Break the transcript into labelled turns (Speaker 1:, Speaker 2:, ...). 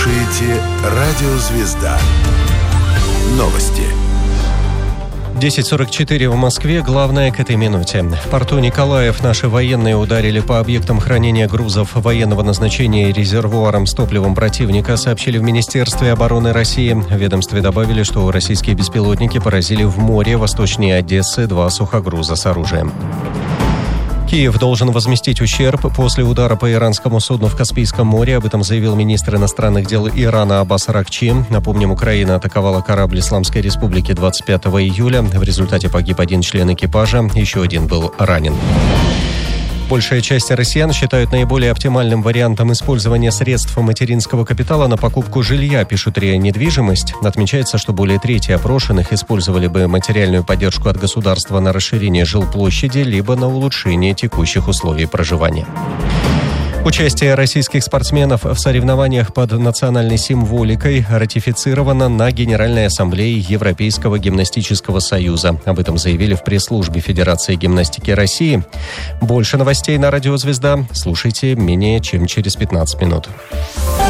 Speaker 1: слушаете «Радио Звезда». Новости.
Speaker 2: 10:44 в Москве. Главное к этой минуте. В порту Николаев наши военные ударили по объектам хранения грузов военного назначения и резервуарам с топливом противника, сообщили в Министерстве обороны России. В ведомстве добавили, что российские беспилотники поразили в море восточнее Одессы 2 сухогруза с оружием. Киев должен возместить ущерб после удара по иранскому судну в Каспийском море. Об этом заявил министр иностранных дел Ирана Аббас Аракчи. Напомним, Украина атаковала корабль Исламской Республики 25 июля. В результате погиб один член экипажа, еще один был ранен. Большая часть россиян считают наиболее оптимальным вариантом использования средств материнского капитала на покупку жилья, пишут РИА Недвижимость. Отмечается, что более трети опрошенных использовали бы материальную поддержку от государства на расширение жилплощади либо на улучшение текущих условий проживания. Участие российских спортсменов в соревнованиях под национальной символикой ратифицировано на Генеральной ассамблее Европейского гимнастического союза. Об этом заявили в пресс-службе Федерации гимнастики России. Больше новостей на «Радио Звезда» слушайте менее чем через 15 минут.